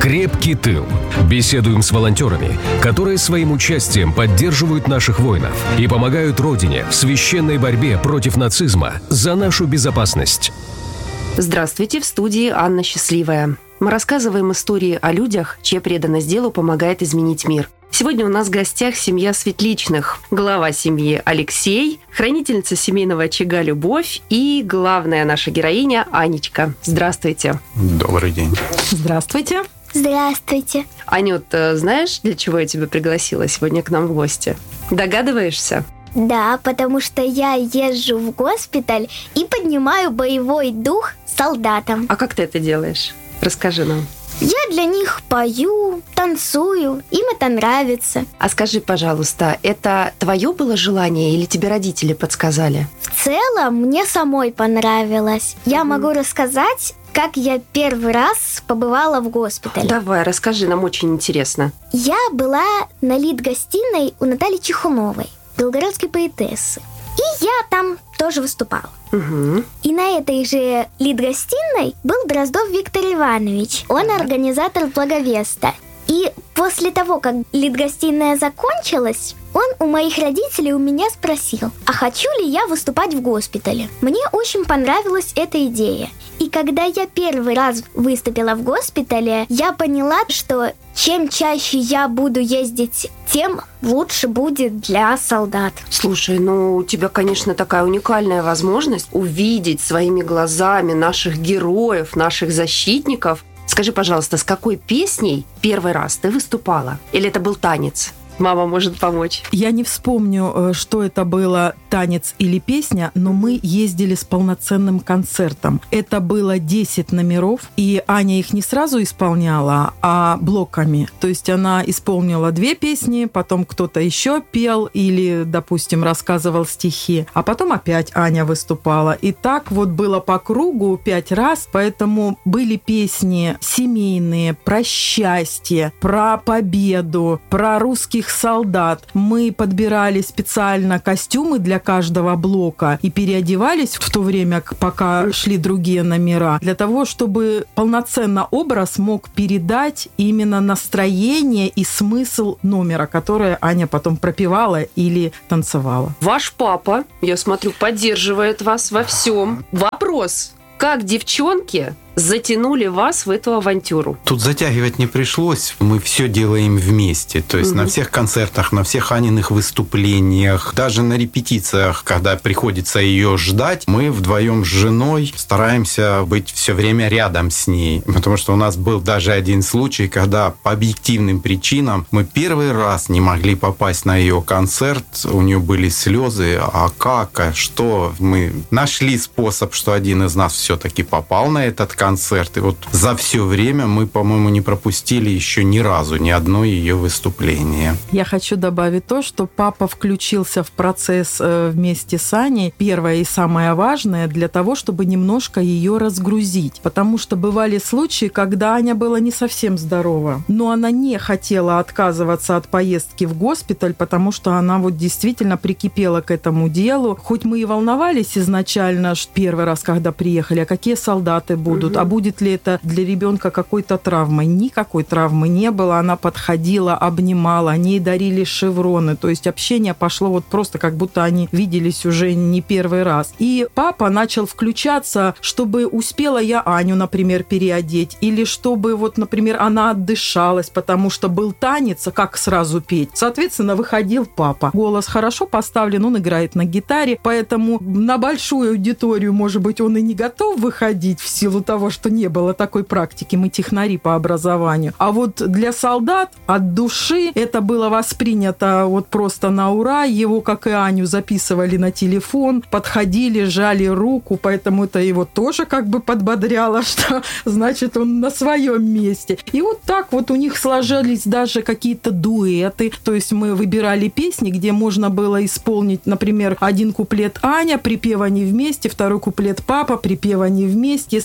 «Крепкий тыл». Беседуем с волонтерами, которые своим участием поддерживают наших воинов и помогают Родине в священной борьбе против нацизма за нашу безопасность. Здравствуйте, в студии Анна Счастливая. Мы рассказываем истории о людях, чья преданность делу помогает изменить мир. Сегодня у нас в гостях семья Светличных, глава семьи Алексей, хранительница семейного очага Любовь и главная наша героиня Анечка. Здравствуйте. Добрый день. Здравствуйте. Здравствуйте. Анют, знаешь, для чего я тебя пригласила сегодня к нам в гости? Догадываешься? Да, потому что я езжу в госпиталь и поднимаю боевой дух солдатам. А как ты это делаешь? Расскажи нам. Я для них пою, танцую, им это нравится. А скажи, пожалуйста, это твое было желание или тебе родители подсказали? В целом, мне самой понравилось. Я могу рассказать, как я первый раз побывала в госпитале. Давай, расскажи, нам очень интересно. Я была на лид-гостиной у Натальи Чехуновой, белгородской поэтессы. И я там тоже выступала. Угу. И на этой же лид-гостиной был Дроздов Виктор Иванович. Он организатор Благовеста. И после того, как лид-гостиная закончилась, он у моих родителей у меня спросил, а хочу ли я выступать в госпитале. Мне очень понравилась эта идея. И когда я первый раз выступила в госпитале, я поняла, что чем чаще я буду ездить, тем лучше будет для солдат. Слушай, ну у тебя, конечно, такая уникальная возможность увидеть своими глазами наших героев, наших защитников. Скажи, пожалуйста, с какой песней первый раз ты выступала? Или это был танец? Мама может помочь. Я не вспомню, что это было, танец или песня, но мы ездили с полноценным концертом. Это было 10 номеров, и Аня их не сразу исполняла, а блоками. То есть она исполнила 2 песни, потом кто-то еще пел или, допустим, рассказывал стихи, а потом опять Аня выступала. И так вот было по кругу 5 раз, поэтому были песни семейные, про счастье, про победу, про русских солдат. Мы подбирали специально костюмы для каждого блока и переодевались в то время, пока шли другие номера, для того, чтобы полноценно образ мог передать именно настроение и смысл номера, которое Аня потом пропевала или танцевала. Ваш папа, я смотрю, поддерживает вас во всем. Вопрос: как девчонки затянули вас в эту авантюру? Тут затягивать не пришлось. Мы все делаем вместе. То есть на всех концертах, на всех Аниных выступлениях, даже на репетициях, когда приходится ее ждать, мы вдвоем с женой стараемся быть все время рядом с ней. Потому что у нас был даже один случай, когда по объективным причинам мы первый раз не могли попасть на ее концерт. У нее были слезы. А как? А что? Мы нашли способ, что один из нас все-таки попал на этот концерт. И вот за все время мы, по-моему, не пропустили еще ни разу ни одно ее выступление. Я хочу добавить то, что папа включился в процесс вместе с Аней. Первое и самое важное для того, чтобы немножко ее разгрузить. Потому что бывали случаи, когда Аня была не совсем здорова, но она не хотела отказываться от поездки в госпиталь, потому что она вот действительно прикипела к этому делу. Хоть мы и волновались изначально, первый раз, когда приехали, а какие солдаты будут, а будет ли это для ребенка какой-то травмой? Никакой травмы не было. Она подходила, обнимала, они ей дарили шевроны. То есть общение пошло вот просто, как будто они виделись уже не первый раз. И папа начал включаться, чтобы успела я Аню, например, переодеть, или чтобы вот, например, она отдышалась, потому что был танец, как сразу петь. Соответственно, выходил папа. Голос хорошо поставлен, он играет на гитаре, поэтому на большую аудиторию, может быть, он и не готов выходить в силу того, что не было такой практики, мы технари по образованию. А вот для солдат от души это было воспринято вот просто на ура. Его, как и Аню, записывали на телефон, подходили, жали руку, поэтому это его тоже как бы подбодряло, что значит он на своем месте. И вот так вот у них сложились даже какие-то дуэты, то есть мы выбирали песни, где можно было исполнить, например, один куплет Аня, припев они вместе, второй куплет папа, припев они вместе. Если бы мы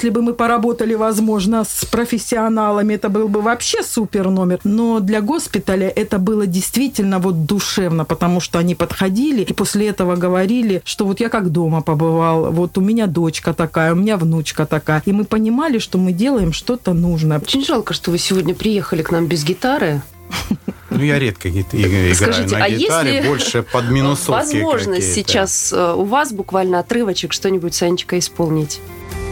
поработали, возможно, с профессионалами, это был бы вообще супер номер. Но для госпиталя это было действительно вот душевно, потому что они подходили и после этого говорили, что вот я как дома побывал, вот у меня дочка такая, у меня внучка такая. И мы понимали, что мы делаем что-то нужное. Очень жалко, что вы сегодня приехали к нам без гитары. Ну, я редко играю. Скажите, на гитаре, если больше под минусовки возможность какие-то. сейчас у вас буквально отрывочек что-нибудь, Санечка, исполнить?